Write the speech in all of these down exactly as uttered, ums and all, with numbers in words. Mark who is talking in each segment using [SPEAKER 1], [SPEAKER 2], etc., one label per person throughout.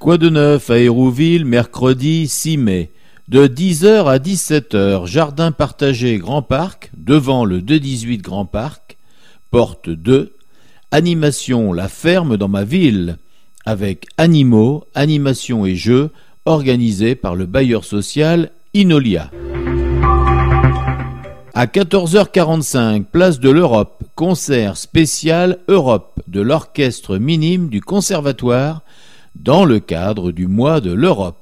[SPEAKER 1] Quoi de neuf à Hérouville, mercredi six mai, de dix heures à dix-sept heures, jardin partagé Grand Parc, devant le deux dix-huit Grand Parc, porte deux, animation La Ferme dans ma ville, avec animaux, animation et jeux, organisés par le bailleur social Inolia. À quatorze heures quarante-cinq, place de l'Europe, concert spécial Europe de l'orchestre minime du Conservatoire dans le cadre du mois de l'Europe.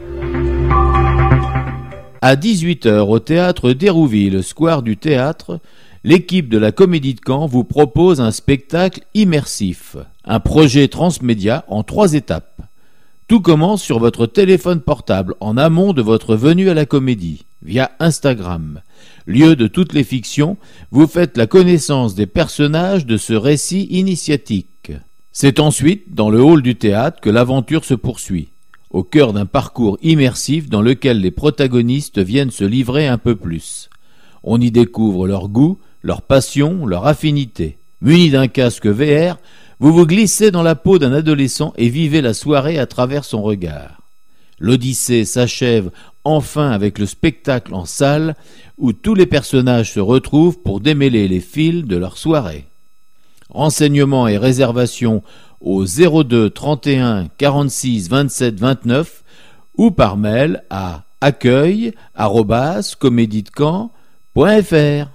[SPEAKER 1] À dix-huit heures, au théâtre d'Hérouville, square du Théâtre, l'équipe de la Comédie de Caen vous propose un spectacle immersif, un projet transmédia en trois étapes. Tout commence sur votre téléphone portable en amont de votre venue à la comédie, via Instagram. Lieu de toutes les fictions, vous faites la connaissance des personnages de ce récit initiatique. C'est ensuite dans le hall du théâtre que l'aventure se poursuit, au cœur d'un parcours immersif dans lequel les protagonistes viennent se livrer un peu plus. On y découvre leur goût, leur passion, leur affinité. Muni d'un casque V R, vous vous glissez dans la peau d'un adolescent et vivez la soirée à travers son regard. L'Odyssée s'achève enfin avec le spectacle en salle où tous les personnages se retrouvent pour démêler les fils de leur soirée. Renseignements et réservations au zéro deux trente et un quarante-six vingt-sept vingt-neuf ou par mail à accueil arobase comédiedecaen point f r.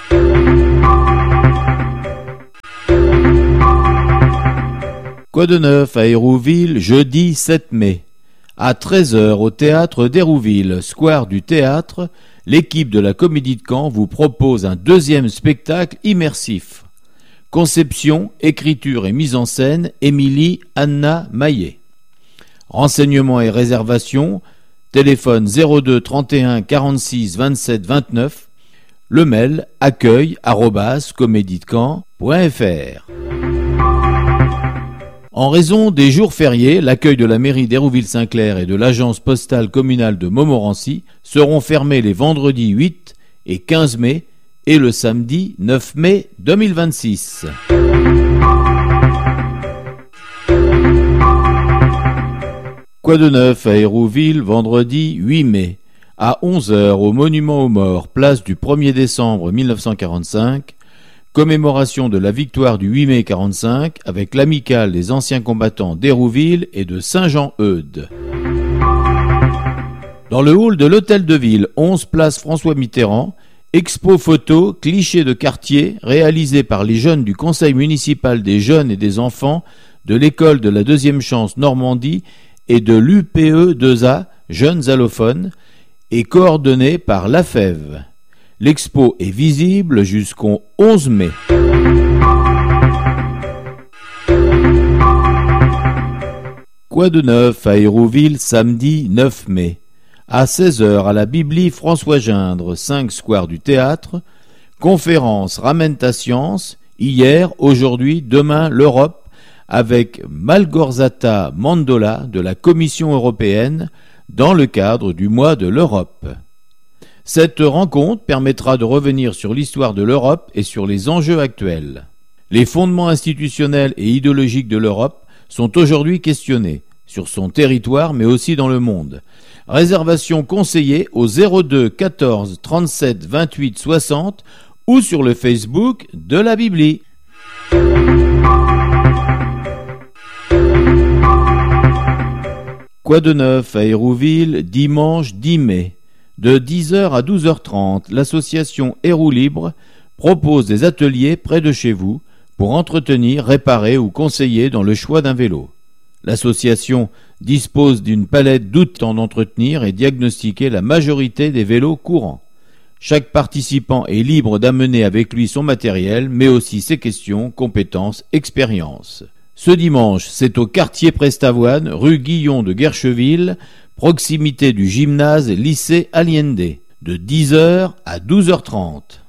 [SPEAKER 1] Quoi de neuf à Hérouville, jeudi sept mai. À treize heures au théâtre d'Hérouville, square du Théâtre, l'équipe de la Comédie de Caen vous propose un deuxième spectacle immersif. Conception, écriture et mise en scène, Émilie Anna Maillet. Renseignements et réservations, téléphone zéro deux trente et un quarante-six vingt-sept vingt-neuf, le mail accueil arobase comédiedecaen point f r. En raison des jours fériés, l'accueil de la mairie d'Hérouville-Saint-Clair et de l'agence postale communale de Montmorency seront fermés les vendredis huit et quinze mai et le samedi neuf mai deux mille vingt-six. Quoi de neuf à Hérouville, vendredi huit mai, à onze heures au Monument aux Morts, place du premier décembre mille neuf cent quarante-cinq, commémoration de la victoire du huit mai quarante-cinq avec l'amicale des anciens combattants d'Hérouville et de Saint-Jean-Eudes. Dans le hall de l'Hôtel de Ville, onze place François Mitterrand, expo photo, clichés de quartier, réalisé par les jeunes du Conseil municipal des jeunes et des enfants de l'école de la deuxième chance Normandie et de l'U P E deux A, jeunes allophones, et coordonné par l'A F E V. L'expo est visible jusqu'au onze mai. Quoi de neuf à Hérouville, samedi neuf mai. À seize heures à la Bibli François Gindre, cinq square du Théâtre, conférence Ramène ta science, hier, aujourd'hui, demain, l'Europe, avec Malgorzata Mandola de la Commission européenne dans le cadre du mois de l'Europe. Cette rencontre permettra de revenir sur l'histoire de l'Europe et sur les enjeux actuels. Les fondements institutionnels et idéologiques de l'Europe sont aujourd'hui questionnés, sur son territoire mais aussi dans le monde. Réservation conseillée au zéro deux quatorze trente-sept vingt-huit soixante ou sur le Facebook de la Bibli. Quoi de neuf à Hérouville, dimanche dix mai. De dix heures à douze heures trente, l'association Héroux Libre propose des ateliers près de chez vous pour entretenir, réparer ou conseiller dans le choix d'un vélo. L'association dispose d'une palette d'outils en entretenir et diagnostiquer la majorité des vélos courants. Chaque participant est libre d'amener avec lui son matériel, mais aussi ses questions, compétences, expériences. Ce dimanche, c'est au quartier Prestavoine, rue Guillon de Guercheville, proximité du gymnase lycée Allende, de dix heures à douze heures trente.